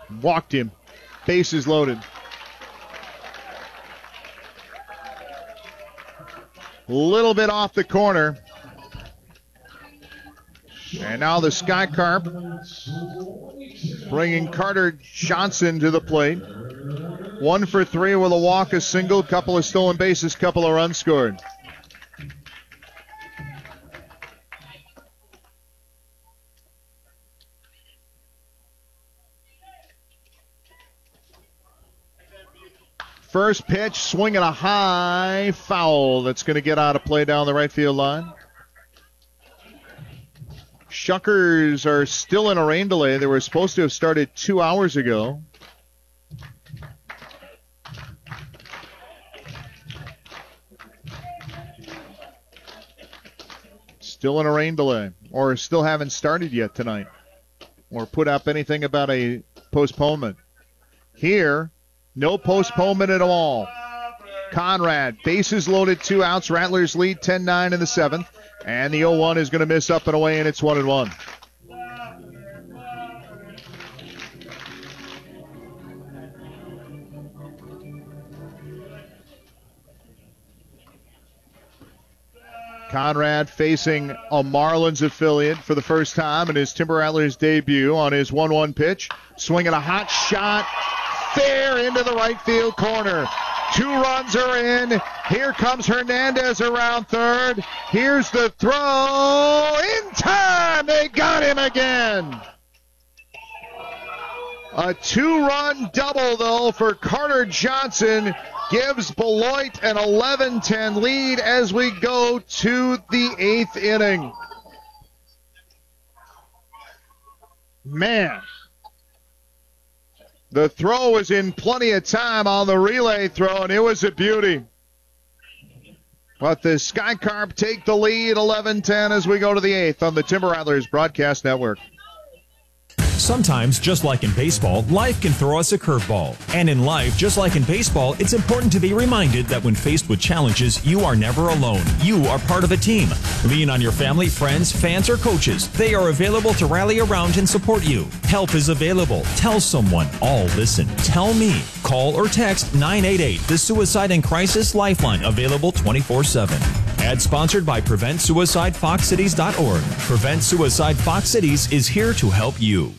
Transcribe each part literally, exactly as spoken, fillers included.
Walked him. Bases loaded. Little bit off the corner. And now the Sky Carp bringing Carter Johnson to the plate. One for three with a walk, a single, couple of stolen bases, couple of runs scored. First pitch, swinging a high foul that's going to get out of play down the right field line. Shuckers are still in a rain delay. They were supposed to have started two hours ago. Still in a rain delay, or still haven't started yet tonight, or put up anything about a postponement. Here, no postponement at all. Conrad, bases loaded, two outs. Rattlers lead ten nine in the seventh. And the oh one is going to miss up and away, and it's one and one. Conrad facing a Marlins affiliate for the first time in his Timber Rattlers debut on his one one pitch. Swinging a hot shot fair into the right field corner. Two runs are in. Here comes Hernandez around third. Here's the throw. In time. They got him again. A two-run double, though, for Carter Johnson gives Beloit an eleven ten lead as we go to the eighth inning. Man. The throw was in plenty of time on the relay throw, and it was a beauty. But the Sky Carp take the lead, eleven ten, as we go to the eighth on the Timber Rattlers Broadcast Network. Sometimes, just like in baseball, life can throw us a curveball. And in life, just like in baseball, it's important to be reminded that when faced with challenges, you are never alone. You are part of a team. Lean on your family, friends, fans, or coaches. They are available to rally around and support you. Help is available. Tell someone. All listen. Tell me. Call or text nine eight eight, the Suicide and Crisis Lifeline, available twenty-four seven. Ad sponsored by Prevent Suicide Fox Cities dot org. Prevent Suicide Fox Cities is here to help you.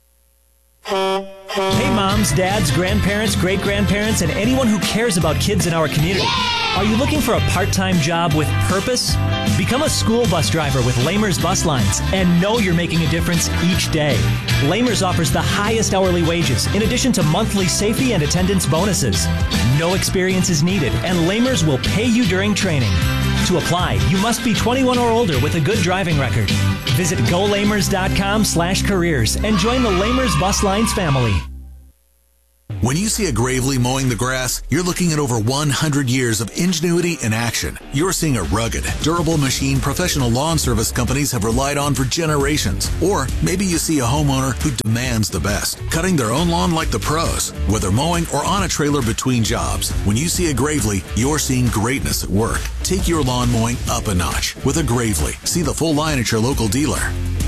Hey moms, dads, grandparents, great-grandparents, and anyone who cares about kids in our community. Are you looking for a part-time job with purpose? Become a school bus driver with Lamers Bus Lines and know you're making a difference each day. Lamers offers the highest hourly wages in addition to monthly safety and attendance bonuses. No experience is needed, and Lamers will pay you during training. To apply, you must be twenty-one or older with a good driving record. Visit go lamers dot com slash careers and join the Lamers Bus Lines family. When you see a Gravely mowing the grass, you're looking at over one hundred years of ingenuity in action. You're seeing a rugged, durable machine professional lawn service companies have relied on for generations. Or maybe you see a homeowner who demands the best, cutting their own lawn like the pros, whether mowing or on a trailer between jobs. When you see a Gravely, you're seeing greatness at work. Take your lawn mowing up a notch with a Gravely. See the full line at your local dealer.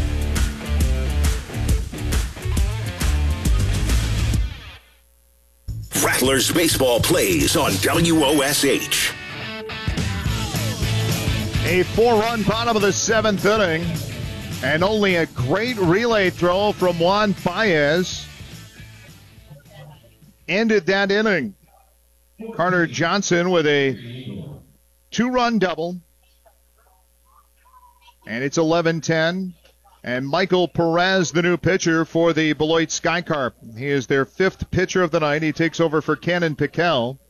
Rattlers baseball plays on W O S H. A four-run bottom of the seventh inning, and only a great relay throw from Juan Baez ended that inning. Carter Johnson with a two-run double, and it's eleven ten. And Michael Perez, the new pitcher for the Beloit Sky Carp. He is their fifth pitcher of the night. He takes over for Cannon Piquel.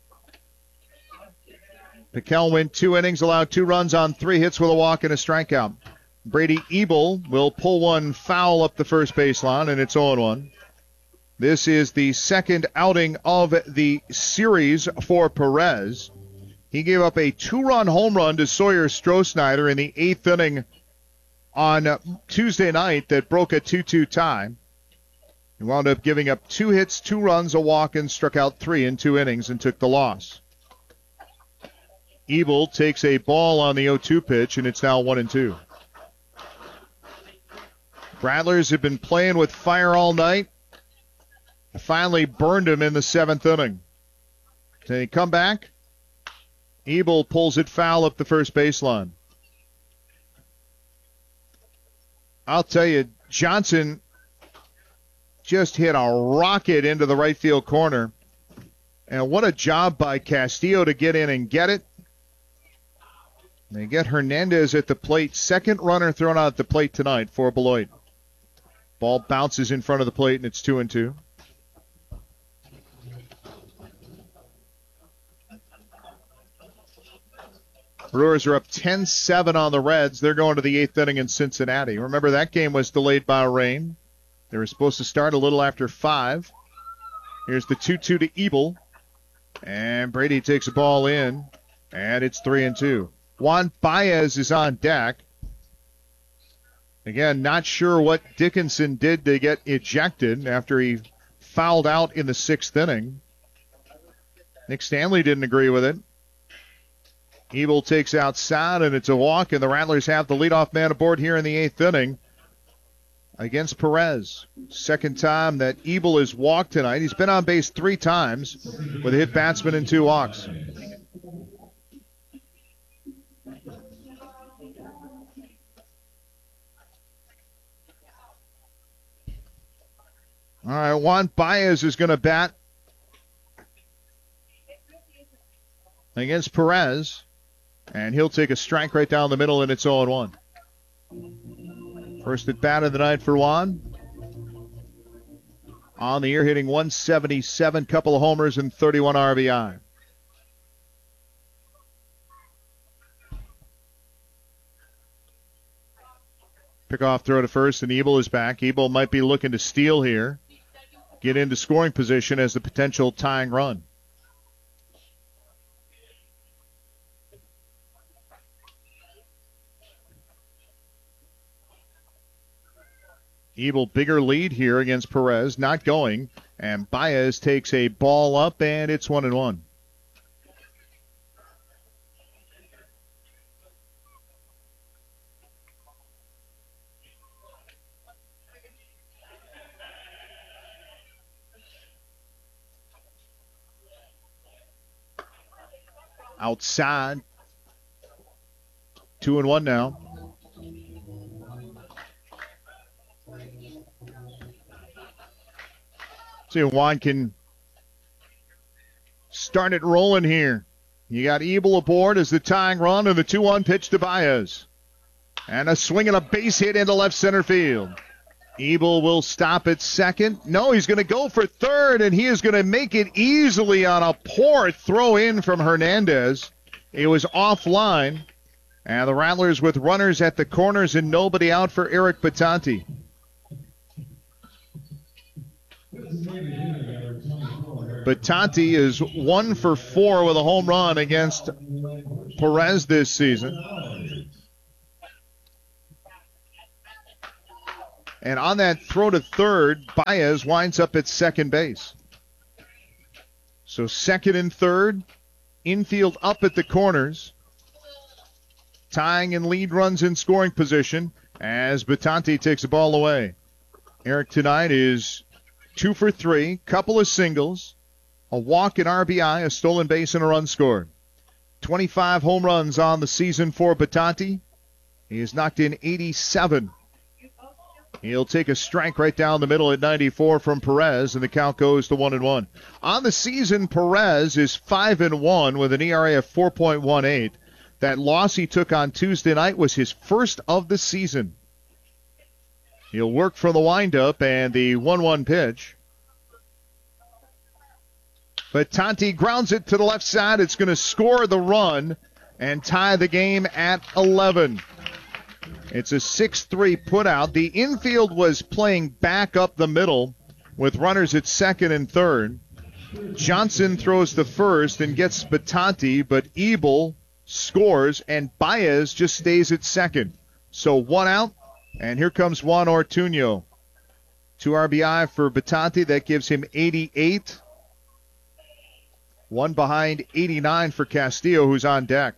Piquel went two innings, allowed two runs on three hits with a walk and a strikeout. Brady Ebel will pull one foul up the first baseline, and it's oh one. This is the second outing of the series for Perez. He gave up a two-run home run to Sawyer Stroh-Snyder in the eighth inning on Tuesday night that broke a two two tie. He wound up giving up two hits, two runs, a walk, and struck out three in two innings and took the loss. Ebel takes a ball on the oh two pitch, and it's now one and two. Rattlers have been playing with fire all night. finally burned him in the seventh inning. So they come back. Ebel pulls it foul up the first baseline. I'll tell you, Johnson just hit a rocket into the right field corner. And what a job by Castillo to get in and get it. They get Hernandez at the plate. Second runner thrown out at the plate tonight for Beloit. Ball bounces in front of the plate, and it's two and two. Brewers are up ten seven on the Reds. They're going to the eighth inning in Cincinnati. Remember, that game was delayed by rain. They were supposed to start a little after five. Here's the two two to Ebel. And Brady takes a ball in, and it's three and two. Juan Baez is on deck. Again, not sure what Dickinson did to get ejected after he fouled out in the sixth inning. Nick Stanley didn't agree with it. Ebel takes outside, and it's a walk, and the Rattlers have the leadoff man aboard here in the eighth inning against Perez. Second time that Ebel has walked tonight. He's been on base three times with a hit batsman and two walks. All right, Juan Baez is going to bat against Perez, and he'll take a strike right down the middle, and it's oh and one. First at bat of the night for Juan. On the year, hitting one seventy-seven, couple of homers and thirty-one R B I. Pickoff throw to first, and Ebel is back. Ebel might be looking to steal here. Get into scoring position as the potential tying run. Ebel, bigger lead here against Perez, not going. And Baez takes a ball up, and it's one and one. Outside. Two and one now. See if Juan can start it rolling here. You got Ebel aboard as the tying run, and the two one pitch to Baez. And a swing and a base hit into left center field. Ebel will stop at second. No, he's going to go for third, and he is going to make it easily on a poor throw in from Hernandez. It was offline. And the Rattlers with runners at the corners and nobody out for Eric Batanti. Batanti is one for four with a home run against Perez this season. And on that throw to third, Baez winds up at second base. So second and third, infield up at the corners, tying in lead runs in scoring position as Batanti takes the ball away. Eric tonight is two for three, couple of singles, a walk, an R B I, a stolen base, and a run scored. twenty-five home runs on the season for Batanti. He has knocked in eighty-seven. He'll take a strike right down the middle at ninety-four from Perez, and the count goes to one and one. On the season, Perez is five and one with an E R A of four point one eight. That loss he took on Tuesday night was his first of the season. He'll work for the windup and the one one pitch. But Tanti grounds it to the left side. It's going to score the run and tie the game at eleven. It's a six three putout. The infield was playing back up the middle with runners at second and third. Johnson throws the first and gets Batanti, but Ebel scores, and Baez just stays at second. So one out, and here comes Juan Ortuño. Two R B I for Batanti. That gives him eighty-eight. One behind eighty-nine for Castillo, who's on deck.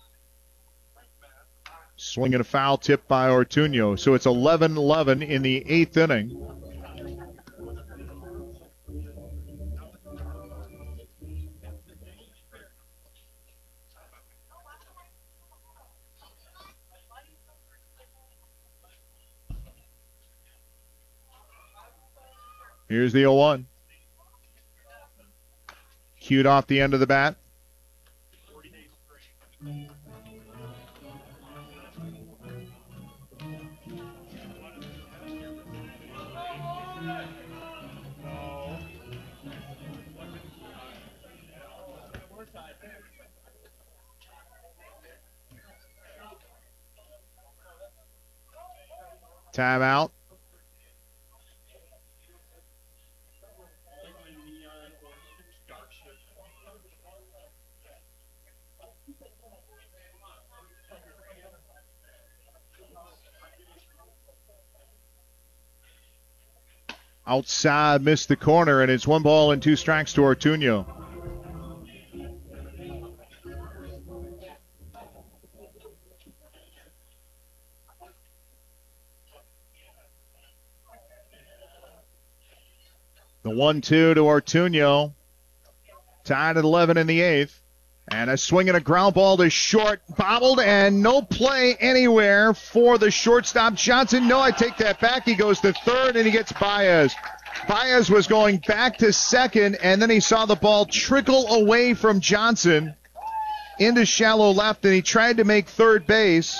Swinging a foul tip by Ortuño. So it's eleven eleven in the eighth inning. Here's the oh one. Cued off the end of the bat. Timeout. Outside, missed the corner, and it's one ball and two strikes to Ortuño. The one two to Ortuño. Tied at eleven in the eighth. And a swing and a ground ball to short. Bobbled, and no play anywhere for the shortstop. Johnson, no, I take that back. He goes to third, and he gets Baez. Baez was going back to second, and then he saw the ball trickle away from Johnson into shallow left, and he tried to make third base.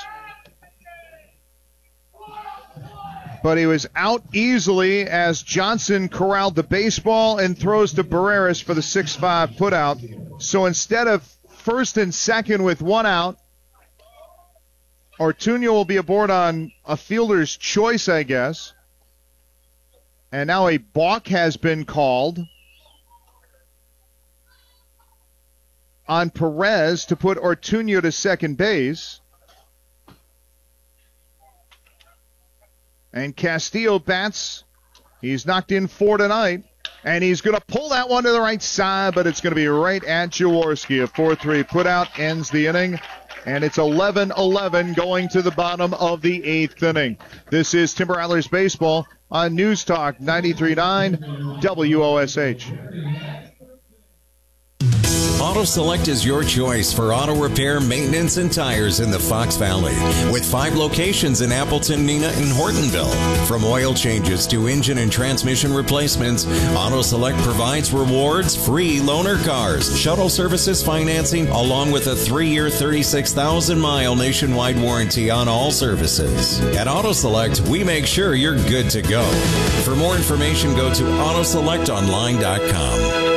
But he was out easily as Johnson corralled the baseball and throws to Barreras for the six five putout. So instead of first and second with one out, Ortuño will be aboard on a fielder's choice, I guess. And now a balk has been called on Perez to put Ortuño to second base. And Castillo bats. He's knocked in four tonight. And he's going to pull that one to the right side, but it's going to be right at Jaworski. A four three putout ends the inning. And it's eleven eleven going to the bottom of the eighth inning. This is Timber Rattlers Baseball on News Talk ninety-three point nine W O S H. Auto Select is your choice for auto repair, maintenance, and tires in the Fox Valley. With five locations in Appleton, Neenah, and Hortonville. From oil changes to engine and transmission replacements, Auto Select provides rewards, free loaner cars, shuttle services financing, along with a three-year, thirty-six thousand mile nationwide warranty on all services. At Auto Select, we make sure you're good to go. For more information, go to auto select online dot com.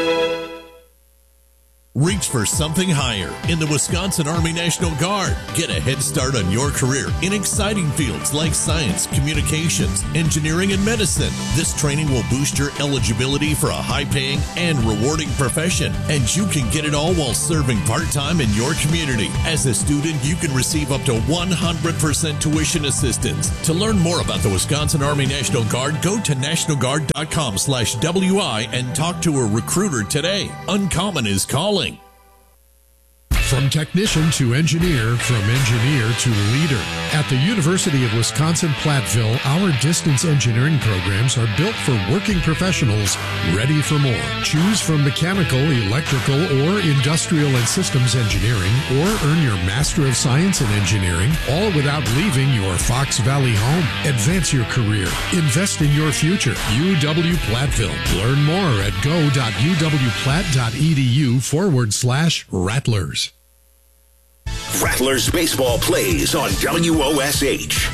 Reach for something higher in the Wisconsin Army National Guard. Get a head start on your career in exciting fields like science, communications, engineering, and medicine. This training will boost your eligibility for a high-paying and rewarding profession, and you can get it all while serving part-time in your community. As a student, you can receive up to one hundred percent tuition assistance. To learn more about the Wisconsin Army National Guard, go to national guard dot com slash W I and talk to a recruiter today. Uncommon is calling. From technician to engineer, from engineer to leader. At the University of Wisconsin-Platteville, our distance engineering programs are built for working professionals ready for more. Choose from mechanical, electrical, or industrial and systems engineering, or earn your Master of Science in Engineering, all without leaving your Fox Valley home. Advance your career. Invest in your future. U W-Platteville. Learn more at go.uwplatt.edu forward slash Rattlers. Rattlers Baseball plays on W O S H.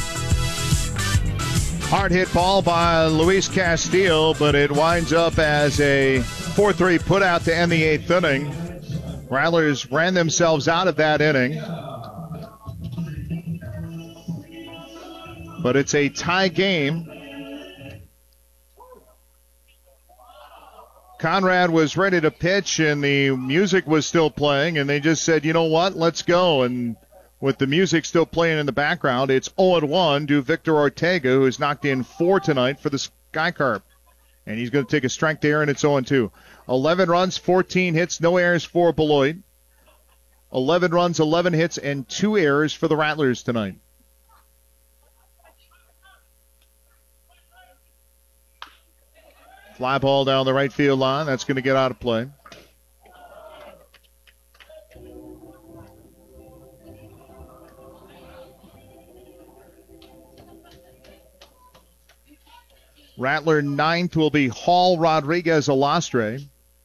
Hard hit ball by Luis Castillo, but it winds up as a four three putout to end the eighth inning. Rattlers ran themselves out of that inning. But it's a tie game. Conrad was ready to pitch, and the music was still playing, and they just said, you know what, let's go. And with the music still playing in the background, it's oh one to Victor Ortega, who has knocked in four tonight for the Sky Carp. And he's going to take a strike there, and it's oh two. eleven runs, fourteen hits, no errors for Beloit. eleven runs, eleven hits, and two errors for the Rattlers tonight. Fly ball down the right field line. That's going to get out of play. Rattler ninth will be Hall Rodriguez Alastre.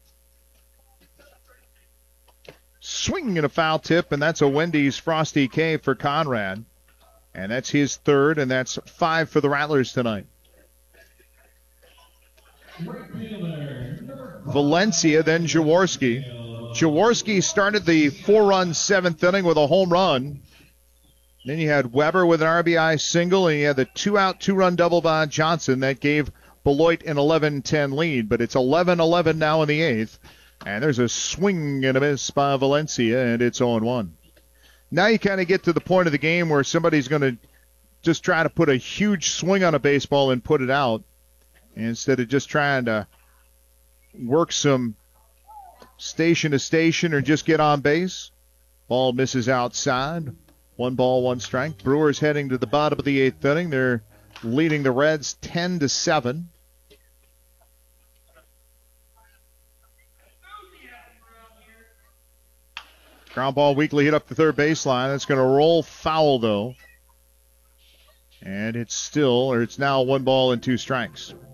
Swing and a foul tip, and that's a Wendy's Frosty K for Conrad. And that's his third, and that's five for the Rattlers tonight. Valencia, then Jaworski. Jaworski started the four-run seventh inning with a home run. Then you had Weber with an R B I single, and you had the two-out, two-run double by Johnson that gave Beloit an eleven ten lead. But it's eleven eleven now in the eighth, and there's a swing and a miss by Valencia, and it's oh one. Now you kind of get to the point of the game where somebody's going to just try to put a huge swing on a baseball and put it out instead of just trying to work some station to station or just get on base. Ball misses outside. One ball, one strike. Brewers heading to the bottom of the eighth inning. They're leading the Reds ten to seven. Ground ball weakly hit up the third baseline. It's going to roll foul, though. And it's still, or it's now one ball and two strikes.